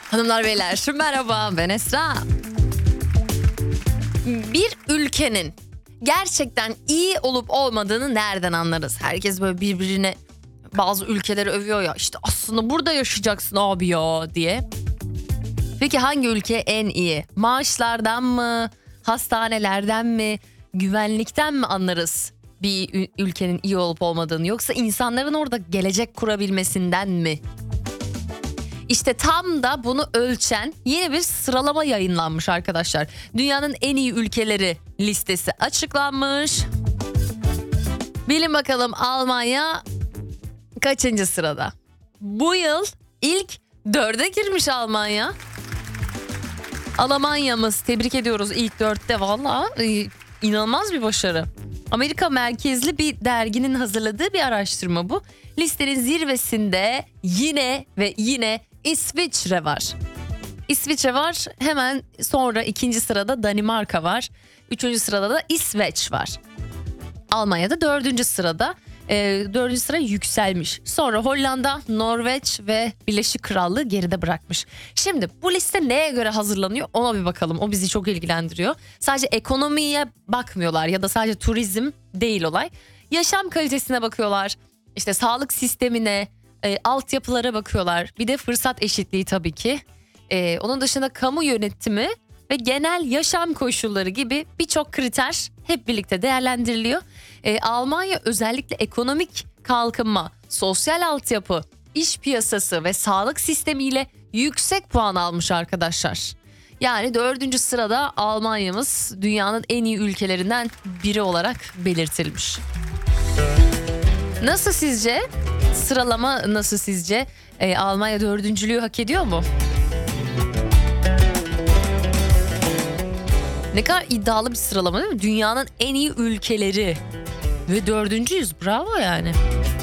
Hanımlar beyler merhaba, ben Esra. Bir ülkenin gerçekten iyi olup olmadığını nereden anlarız? Herkes böyle birbirine bazı ülkeleri övüyor ya, işte aslında burada yaşayacaksın abi ya diye. Peki hangi ülke en iyi? Maaşlardan mı? Hastanelerden mi? Güvenlikten mi anlarız bir ülkenin iyi olup olmadığını? Yoksa insanların orada gelecek kurabilmesinden mi? İşte tam da bunu ölçen yeni bir sıralama yayınlanmış arkadaşlar. Dünyanın en iyi ülkeleri listesi açıklanmış. Bilin bakalım Almanya kaçıncı sırada? Bu yıl ilk 4'e girmiş Almanya. Almanya'mız, tebrik ediyoruz, ilk 4'te, valla inanılmaz bir başarı. Amerika merkezli bir derginin hazırladığı bir araştırma bu. Listenin zirvesinde yine İsviçre var. İsviçre var, hemen sonra ikinci sırada Danimarka var. Üçüncü sırada da İsveç var. Almanya'da dördüncü sırada. Dördüncü sıra yükselmiş. Sonra Hollanda, Norveç ve Birleşik Krallığı geride bırakmış. Şimdi bu liste neye göre hazırlanıyor ona bir bakalım. O bizi çok ilgilendiriyor. Sadece ekonomiye bakmıyorlar ya da sadece turizm değil olay. Yaşam kalitesine bakıyorlar. İşte sağlık sistemine, altyapılara bakıyorlar. Bir de fırsat eşitliği tabii ki. Onun dışında kamu yönetimi ve genel yaşam koşulları gibi birçok kriter hep birlikte değerlendiriliyor. Almanya özellikle ekonomik kalkınma, sosyal altyapı, iş piyasası ve sağlık sistemiyle yüksek puan almış arkadaşlar. Yani 4. sırada Almanya'mız dünyanın en iyi ülkelerinden biri olarak belirtilmiş. Nasıl sizce? Sıralama nasıl sizce? Almanya 4.'lüğü hak ediyor mu? Ne kadar iddialı bir sıralama değil mi? Dünyanın en iyi ülkeleri. Ve 4.'yüz. Bravo yani.